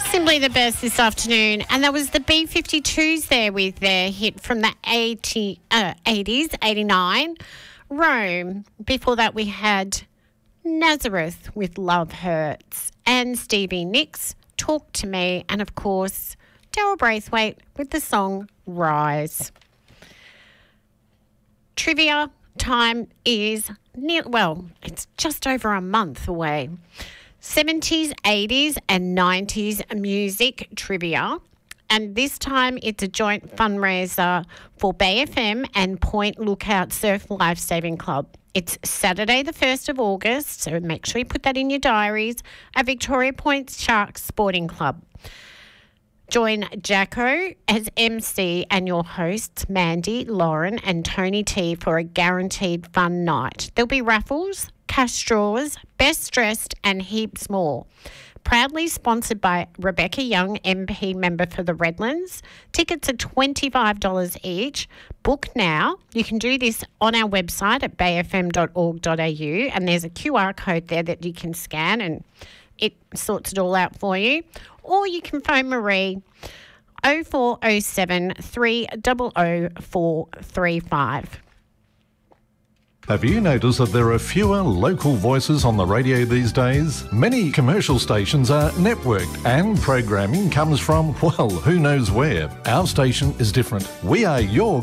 Simply the best this afternoon, and that was the B-52s there with their hit from the 80s, 89, Rome. Before that we had Nazareth with Love Hurts, and Stevie Nicks, Talk to Me, and of course Daryl Braithwaite with the song Rise. Trivia time is it's just over a month away. 70s, 80s and 90s music trivia. And this time it's a joint fundraiser for Bay FM and Point Lookout Surf Lifesaving Club. It's Saturday the 1st of August, so make sure you put that in your diaries, at Victoria Point Sharks Sporting Club. Join Jacko as MC and your hosts, Mandy, Lauren and Tony T, for a guaranteed fun night. There'll be raffles, cash draws, best dressed and heaps more. Proudly sponsored by Rebecca Young, MP member for the Redlands. Tickets are $25 each. Book now. You can do this on our website at bayfm.org.au, and there's a QR code there that you can scan and it sorts it all out for you. Or you can phone Marie 0407 300 435. Have you noticed that there are fewer local voices on the radio these days? Many commercial stations are networked and programming comes from, well, who knows where. Our station is different. We are your